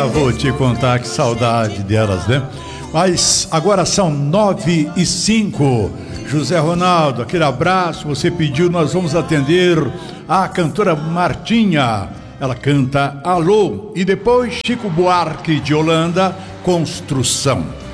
vou te contar, que saudade delas, né? Mas agora são 9h05. José Ronaldo, aquele abraço, você pediu, nós vamos atender a cantora Martinha. Ela canta Alô, e depois Chico Buarque de Holanda, Construção.